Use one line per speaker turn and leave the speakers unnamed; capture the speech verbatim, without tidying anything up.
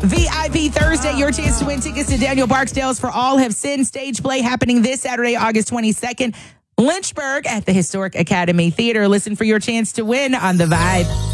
V I P Thursday, your chance to win tickets to Daniel Barksdale's For All Have Sinned stage play happening this Saturday, August twenty-second. Lynchburg at the Historic Academy Theater. Listen for your chance to win on The Vibe.